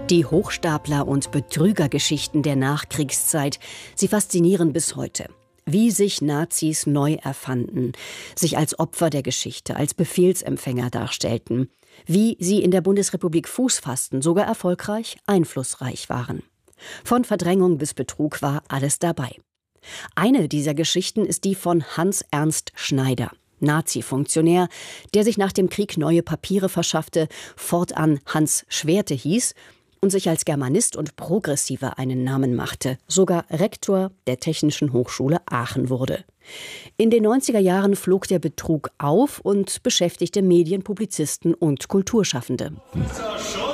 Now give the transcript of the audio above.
Die Hochstapler- und Betrügergeschichten der Nachkriegszeit, sie faszinieren bis heute. Wie sich Nazis neu erfanden, sich als Opfer der Geschichte, als Befehlsempfänger darstellten, wie sie in der Bundesrepublik Fuß fassten, sogar erfolgreich, einflussreich waren. Von Verdrängung bis Betrug war alles dabei. Eine dieser Geschichten ist die von Hans Ernst Schneider, Nazi-Funktionär, der sich nach dem Krieg neue Papiere verschaffte, fortan Hans Schwerte hieß und sich als Germanist und Progressiver einen Namen machte, sogar Rektor der Technischen Hochschule Aachen wurde. In den 90er Jahren flog der Betrug auf und beschäftigte Medien, Publizisten und Kulturschaffende. Dieser